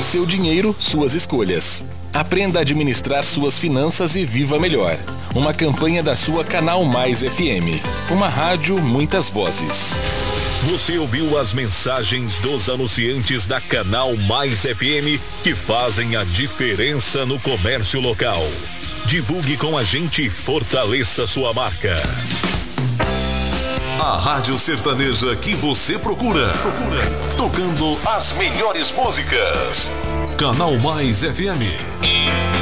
seu dinheiro, suas escolhas. Aprenda a administrar suas finanças e viva melhor. Uma campanha da sua Canal Mais FM. Uma rádio, muitas vozes. Você ouviu as mensagens dos anunciantes da Canal Mais FM que fazem a diferença no comércio local. Divulgue com a gente e fortaleça sua marca. A rádio sertaneja que você procura. Tocando as melhores músicas. Canal Mais FM.